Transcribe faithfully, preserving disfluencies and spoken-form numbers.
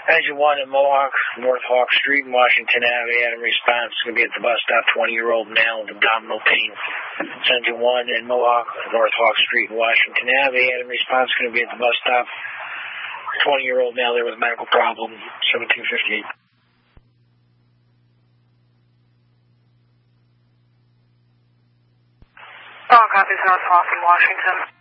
Engine one at Mohawk, North Hawk Street in Washington Avenue. Had a response. It's going to be at the bus stop. twenty-year-old male with abdominal pain. It's Engine one in Mohawk, North Hawk Street in Washington Avenue. Had a response. It's going to be at the bus stop. twenty-year-old male there with a medical problem. seventeen fifty-eight. All copies, North Hawk in Washington.